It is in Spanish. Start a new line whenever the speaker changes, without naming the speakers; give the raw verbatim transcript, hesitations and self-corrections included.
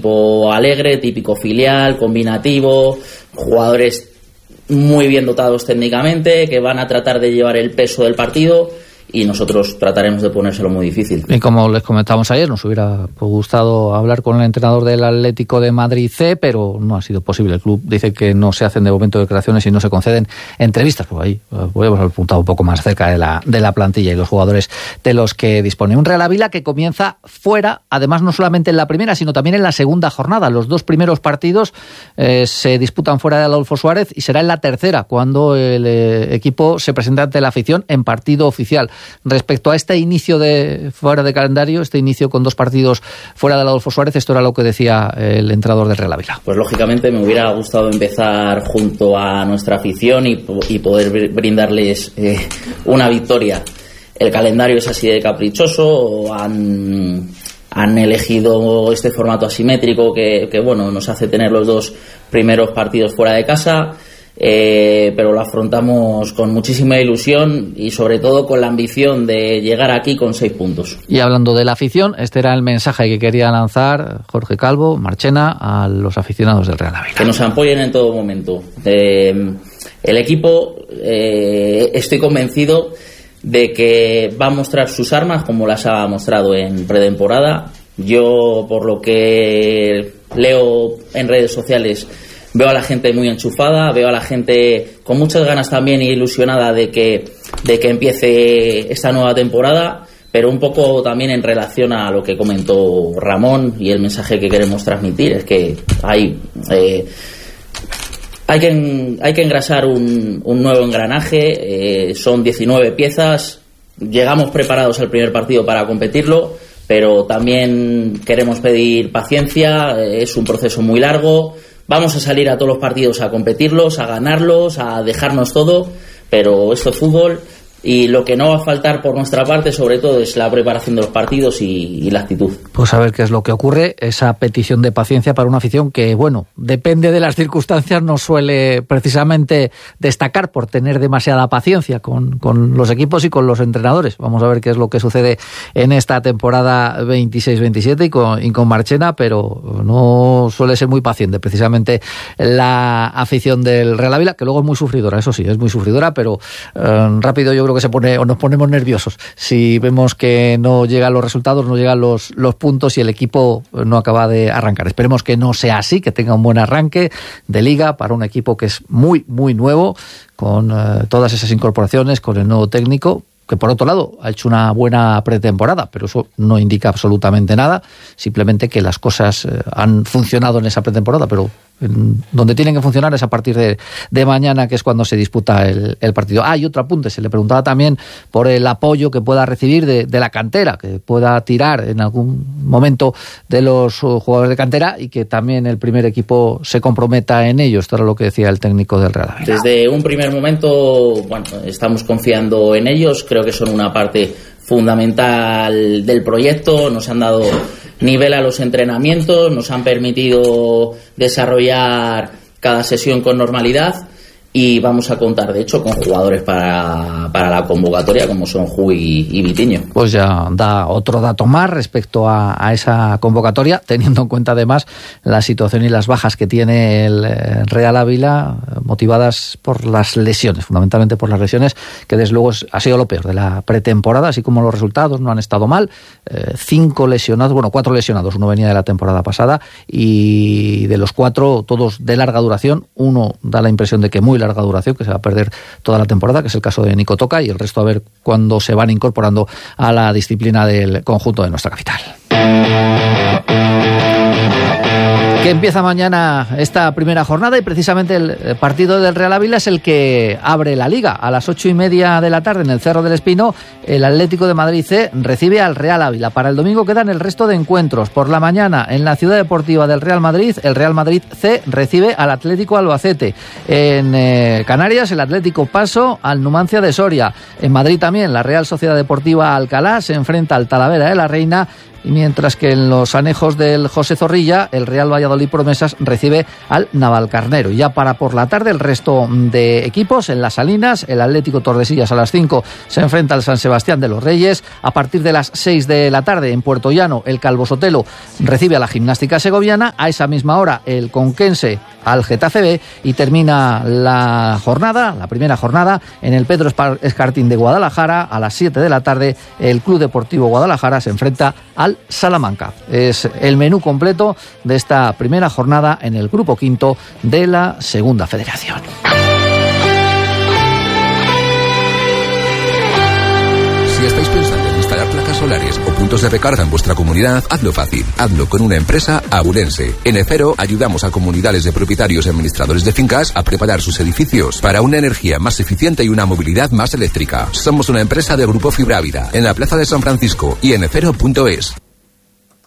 equipo alegre, típico filial, combinativo, jugadores muy bien dotados técnicamente, que van a tratar de llevar el peso del partido, y nosotros trataremos de ponérselo muy difícil.
Y como les comentábamos ayer, nos hubiera gustado hablar con el entrenador del Atlético de Madrid C, pero no ha sido posible. El club dice que no se hacen de momento declaraciones y no se conceden entrevistas. Pues ahí podemos haber apuntado un poco más cerca de la, de la plantilla y los jugadores de los que dispone. Un Real Ávila que comienza fuera, además no solamente en la primera, sino también en la segunda jornada. Los dos primeros partidos eh, se disputan fuera de Adolfo Suárez y será en la tercera cuando el eh, equipo se presenta ante la afición en partido oficial. Respecto a este inicio de fuera de calendario, este inicio con dos partidos fuera del Adolfo Suárez, esto era lo que decía el entrenador del Real Ávila.
Pues lógicamente me hubiera gustado empezar junto a nuestra afición y, y poder brindarles eh, una victoria. El calendario es así de caprichoso, han, han elegido este formato asimétrico que, que bueno, nos hace tener los dos primeros partidos fuera de casa. Eh, pero lo afrontamos con muchísima ilusión y sobre todo con la ambición de llegar aquí con seis puntos.
Y hablando de la afición, este era el mensaje que quería lanzar Jorge Calvo, Marchena, a los aficionados del Real Ávila.
Que nos apoyen en todo momento. Eh, el equipo, eh, estoy convencido de que va a mostrar sus armas como las ha mostrado en pretemporada. Yo, por lo que leo en redes sociales, veo a la gente muy enchufada, veo a la gente con muchas ganas también y ilusionada de que, de que empiece esta nueva temporada, pero un poco también en relación a lo que comentó Ramón y el mensaje que queremos transmitir, es que hay, eh, hay, que, hay que engrasar un, un nuevo engranaje, eh, son diecinueve piezas, llegamos preparados al primer partido para competirlo, pero también queremos pedir paciencia, eh, es un proceso muy largo. Vamos a salir a todos los partidos a competirlos, a ganarlos, a dejarnos todo, pero esto es fútbol y lo que no va a faltar por nuestra parte sobre todo es la preparación de los partidos y, y la actitud.
Pues a ver qué es lo que ocurre, esa petición de paciencia para una afición que, bueno, depende de las circunstancias, no suele precisamente destacar por tener demasiada paciencia con, con los equipos y con los entrenadores. Vamos a ver qué es lo que sucede en esta temporada veintiséis veintisiete y con, y con Marchena, pero no suele ser muy paciente precisamente la afición del Real Ávila, que luego es muy sufridora, eso sí, es muy sufridora, pero eh, rápido yo creo que se pone o nos ponemos nerviosos si vemos que no llegan los resultados, no llegan los, los puntos y el equipo no acaba de arrancar. Esperemos que no sea así, que tenga un buen arranque de liga para un equipo que es muy, muy nuevo, con eh, todas esas incorporaciones, con el nuevo técnico, que por otro lado ha hecho una buena pretemporada, pero eso no indica absolutamente nada, simplemente que las cosas eh, han funcionado en esa pretemporada, pero en donde tienen que funcionar es a partir de, de mañana, que es cuando se disputa el, el partido. Ah, y otro apunte, se le preguntaba también por el apoyo que pueda recibir de, de la cantera, que pueda tirar en algún momento de los jugadores de cantera y que también el primer equipo se comprometa en ello. Esto era lo que decía el técnico del Real Ávila.
Desde un primer momento, bueno, estamos confiando en ellos, creo que son una parte fundamental del proyecto, nos han dado nivel a los entrenamientos, nos han permitido desarrollar cada sesión con normalidad y vamos a contar, de hecho, con jugadores para, para la convocatoria como son Juy y Vitiño.
Pues ya da otro dato más respecto a, a esa convocatoria, teniendo en cuenta además la situación y las bajas que tiene el Real Ávila, motivadas por las lesiones, fundamentalmente por las lesiones, que desde luego ha sido lo peor de la pretemporada, así como los resultados no han estado mal. Eh, cinco lesionados, bueno, cuatro lesionados, uno venía de la temporada pasada, y de los cuatro, todos de larga duración. Uno da la impresión de que muy larga duración, que se va a perder toda la temporada, que es el caso de Nico Toca, y el resto a ver cuándo se van incorporando a la disciplina del conjunto de nuestra capital. Que empieza mañana esta primera jornada y precisamente el partido del Real Ávila es el que abre la Liga. A las ocho y media de la tarde en el Cerro del Espino, el Atlético de Madrid C recibe al Real Ávila. Para el domingo quedan el resto de encuentros. Por la mañana, en la Ciudad Deportiva del Real Madrid, el Real Madrid C recibe al Atlético Albacete. En eh, Canarias, el Atlético Paso al Numancia de Soria. En Madrid también, la Real Sociedad Deportiva Alcalá se enfrenta al Talavera de la Reina. y mientras que en los anejos del José Zorrilla, el Real Valladolid Promesas recibe al Navalcarnero. Y ya para por la tarde, el resto de equipos en Las Salinas, el Atlético Tordesillas a las cinco se enfrenta al San Sebastián de los Reyes. A partir de las seis de la tarde en Puerto Llano, el Calvo Sotelo recibe a la Gimnástica Segoviana. A esa misma hora, el Conquense al Getafe B, y termina la jornada, la primera jornada, en el Pedro Escartín de Guadalajara. A las siete de la tarde, el Club Deportivo Guadalajara se enfrenta al Salamanca. Es el menú completo de esta primera jornada en el Grupo Quinto de la Segunda Federación.
Si estáis pensando en instalar placas solares o puntos de recarga en vuestra comunidad, hazlo fácil. Hazlo con una empresa abulense. En Efero ayudamos a comunidades de propietarios y administradores de fincas a preparar sus edificios para una energía más eficiente y una movilidad más eléctrica. Somos una empresa de Grupo Fibra Ávida, en la Plaza de San Francisco y en efero punto es.